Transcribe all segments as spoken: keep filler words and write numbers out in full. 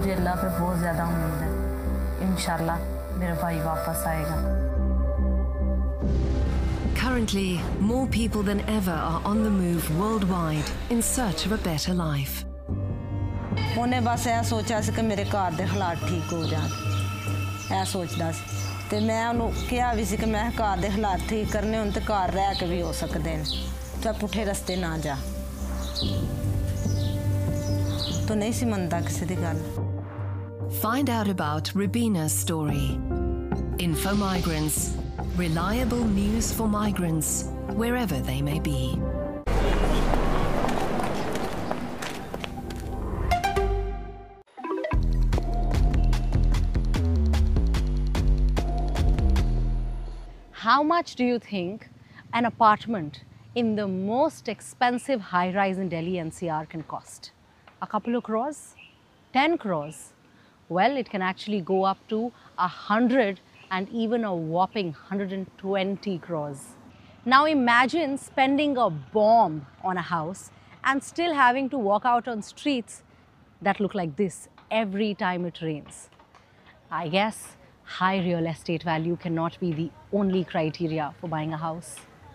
मुझे अल्लाह पे बहुत ज़्यादा उम्मीद है, इंशाल्लाह मेरा भाई वापस आएगा। Currently, more people than ever are on the move worldwide in search of a better life. ਉਹਨੇ ਬਸ ਇਹ ਸੋਚਿਆ ਸੀ ਕਿ ਮੇਰੇ ਘਰ ਦੇ ਹਾਲਾਤ ਠੀਕ ਹੋ ਜਾਣ, ਇਹ ਸੋਚਦਾ ਸੀ ਤੇ ਮੈਂ ਉਹਨੂੰ ਕਿਹਾ ਵੀ ਸੀ ਕਿ ਮੈਂ ਘਰ ਦੇ ਹਾਲਾਤ ਠੀਕ ਕਰਨੇ ਹੁਣ ਤੇ ਘਰ ਰਹਿ ਕੇ ਵੀ ਹੋ ਸਕਦੇ ਨੇ, ਤਾਂ ਪੁੱਠੇ ਰਸਤੇ ਨਾ ਜਾ। ਤਾਂ ਨਹੀਂ ਸੀ ਮੰਨਦਾ ਕਿਸੇ ਦੀ ਗੱਲ। Find out about Rubina's story. Info Migrants. Reliable news for migrants, wherever they may be. How much do you think an apartment in the most expensive high-rise in Delhi N C R can cost? A couple of crores? Ten crores? Well, it can actually go up to a hundred and even a whopping one hundred twenty crores. Now imagine spending a bomb on a house and still having to walk out on streets that look like this every time it rains. I guess high real estate value cannot be the only criteria for buying a house.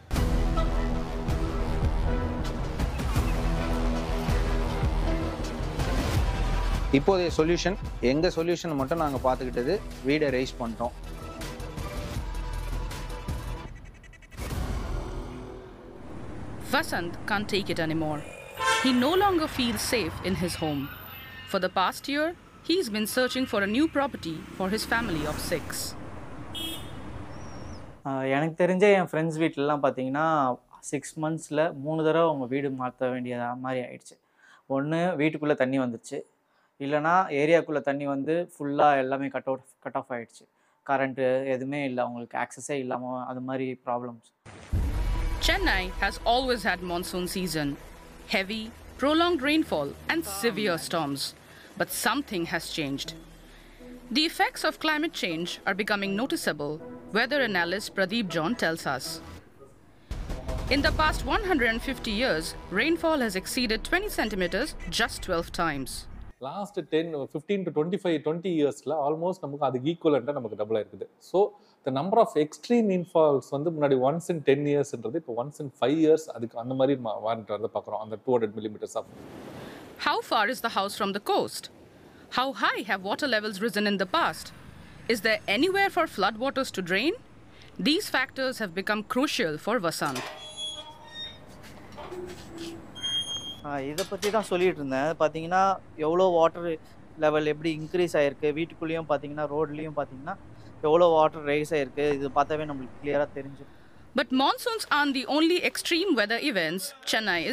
இப்போதைய solution, எங்க solution மட்டும் நாங்க பார்த்துக்கிட்டது வீடை rice பண்ணிட்டோம். Vasant can't take it anymore. He no longer feels safe in his home. For the past year, he's been searching for a new property for his family of six. எனக்கு தெரிஞ்ச என் friends வீட்டிலலாம் பார்த்தீங்கன்னா six மந்த்ஸில் மூணு தடவை அவங்க வீடு மாற்ற வேண்டிய மாதிரி ஆயிடுச்சு. ஒன்று வீட்டுக்குள்ளே தண்ணி வந்துடுச்சு, இல்லைனா ஏரியாக்குள்ளே தண்ணி வந்து ஃபுல்லாக எல்லாமே கட் அவுட் கட் ஆஃப் ஆகிடுச்சு. கரண்ட்டு எதுவுமே இல்லை, அவங்களுக்கு ஆக்சஸே இல்லாமல் அது மாதிரி problems. Chennai has always had monsoon season, heavy, prolonged rainfall and severe storms. But something has changed. The effects of climate change are becoming noticeable, weather analyst Pradeep John tells us. In the past one hundred fifty years, rainfall has exceeded twenty centimeters just twelve times. Last ten, fifteen to twenty-five, twenty years la almost நமக்கு அதுக்கு ஈக்குவலண்டா நமக்கு double ஆயிருக்குது. So the number of extreme rainfalls வந்து முன்னாடி once in ten years ன்றது இப்போ once in five years அதுக்கு அந்த மாதிரி வாரண்ட் வந்து பார்க்குறோம், அந்த two hundred millimeters of. How far is the house from the coast? How high have water levels risen in the past? Is there anywhere for floodwaters to drain? These factors have become crucial for Vasant. இதை பற்றி தான் சொல்லிகிட்டு இருந்தேன். பார்த்தீங்கன்னா எவ்வளோ water level எப்படி increase ஆகிருக்கு, வீட்டுக்குள்ளேயும் பார்த்தீங்கன்னா ரோட்லேயும் பார்த்தீங்கன்னா எவ்வளோ வாட்டர் ரைஸ் ஆகிருக்கு, இது பார்த்தாவே நம்மளுக்கு கிளியராக தெரிஞ்சிடும். But monsoons aren't the only extreme weather events Chennai is